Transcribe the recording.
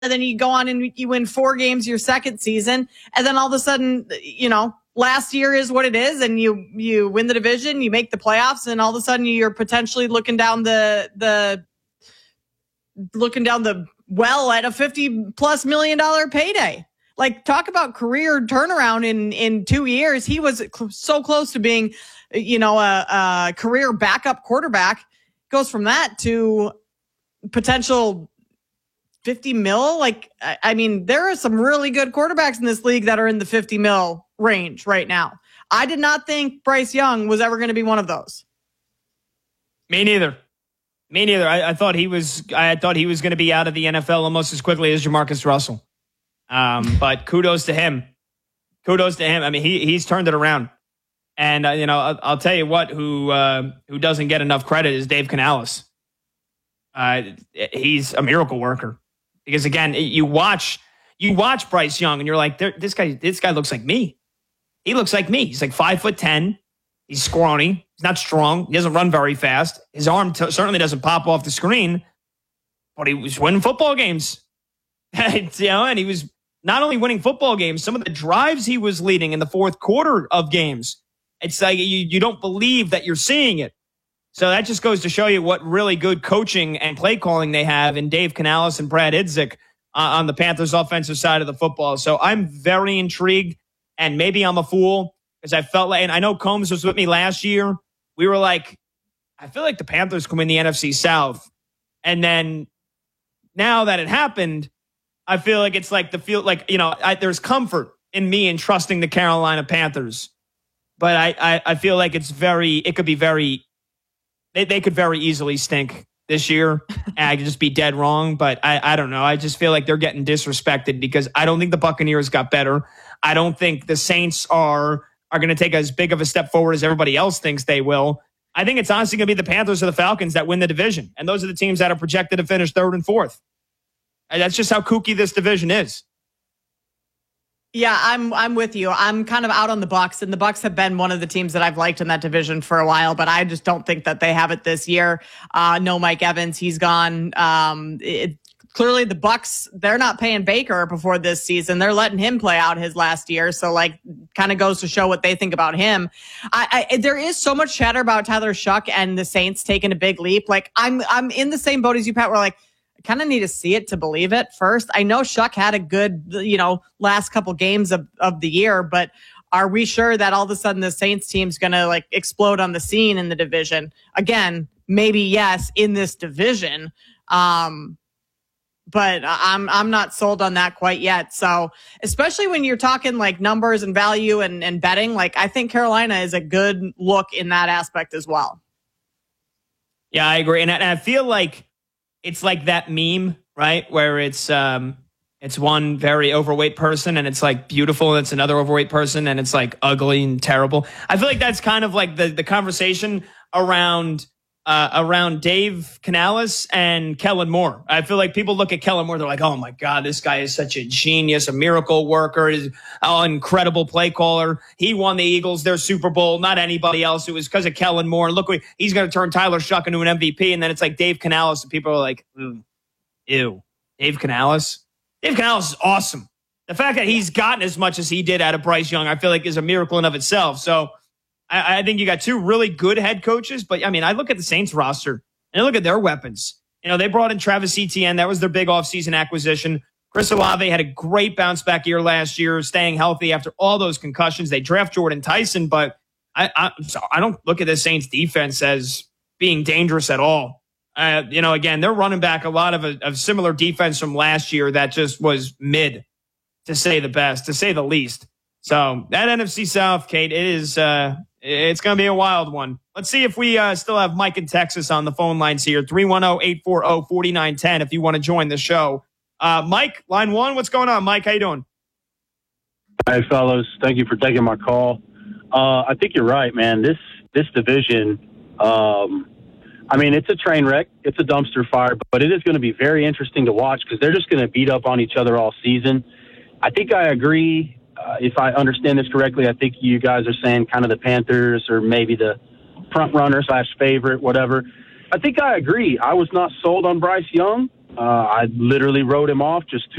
and then you go on and you win 4 games your second season. And then all of a sudden, last year is what it is. And you win the division, you make the playoffs, and all of a sudden you're potentially looking down the well at a $50+ million payday. Like, talk about career turnaround in 2 years. He was so close to being, a career backup quarterback. Goes from that to potential 50 mil. Like, I mean, there are some really good quarterbacks in this league that are in the 50 mil range right now. I did not think Bryce Young was ever going to be one of those. Me neither. I thought he was going to be out of the NFL almost as quickly as Jamarcus Russell. But kudos to him. I mean, he's turned it around. And I'll tell you what, who doesn't get enough credit is Dave Canales. He's a miracle worker, because again, you watch Bryce Young and you're like, this guy looks like me. He looks like me. He's like 5'10". He's scrawny. He's not strong. He doesn't run very fast. His arm certainly doesn't pop off the screen, but he was winning football games. And he was not only winning football games, some of the drives he was leading in the fourth quarter of games. It's like you don't believe that you're seeing it. So that just goes to show you what really good coaching and play calling they have in Dave Canales and Brad Idzik on the Panthers offensive side of the football. So I'm very intrigued, and maybe I'm a fool because I felt like, and I know Combs was with me last year. We were like, I feel like the Panthers can win the NFC South. And then now that it happened, I feel like it's like there's comfort in me in trusting the Carolina Panthers. But I feel like they could very easily stink this year. And I could just be dead wrong. But I don't know. I just feel like they're getting disrespected because I don't think the Buccaneers got better. I don't think the Saints are going to take as big of a step forward as everybody else thinks they will. I think it's honestly going to be the Panthers or the Falcons that win the division. And those are the teams that are projected to finish 3rd and 4th. And that's just how kooky this division is. Yeah, I'm with you. I'm kind of out on the Bucs, and the Bucs have been one of the teams that I've liked in that division for a while, but I just don't think that they have it this year. No Mike Evans, he's gone. Clearly the Bucs, they're not paying Baker before this season. They're letting him play out his last year. So kind of goes to show what they think about him. There is so much chatter about Tyler Shuck and the Saints taking a big leap. Like, I'm in the same boat as you, Pat. We're like, I kind of need to see it to believe it first. I know Shuck had a good, last couple games of the year, but are we sure that all of a sudden the Saints team's going to explode on the scene in the division? Again, maybe yes, in this division. But I'm not sold on that quite yet. So especially when you're talking numbers and value and betting, I think Carolina is a good look in that aspect as well. Yeah, I agree. And I feel like it's like that meme, right? Where it's one very overweight person and it's beautiful, and it's another overweight person and it's ugly and terrible. I feel like that's kind of the conversation around Dave Canales and Kellen Moore. I feel like people look at Kellen Moore, they're like, oh my God, this guy is such a genius, a miracle worker, is an incredible play caller. He won the Eagles their Super Bowl, not anybody else. It was because of Kellen Moore. And look, he's going to turn Tyler Shuck into an MVP. And then it's Dave Canales, and people are like, ew, Dave Canales? Dave Canales is awesome. The fact that he's gotten as much as he did out of Bryce Young, I feel like is a miracle in of itself. So I think you got two really good head coaches, but I mean, I look at the Saints roster and I look at their weapons. They brought in Travis Etienne. That was their big offseason acquisition. Chris Olave had a great bounce back year last year, staying healthy after all those concussions. They draft Jordan Tyson, but I don't look at the Saints defense as being dangerous at all. Again, they're running back a lot of similar defense from last year that just was mid, to say the least. So that NFC South, Kate, it is. It's going to be a wild one. Let's see if we still have Mike in Texas on the phone lines here. 310-840-4910 if you want to join the show. Mike, line 1, what's going on? Mike, how you doing? Hi, fellas. Thank you for taking my call. I think you're right, man. This division, it's a train wreck. It's a dumpster fire, but it is going to be very interesting to watch because they're just going to beat up on each other all season. I think I agree. If I understand this correctly, I think you guys are saying kind of the Panthers or maybe the front runner / favorite, whatever. I think I agree. I was not sold on Bryce Young I literally wrote him off just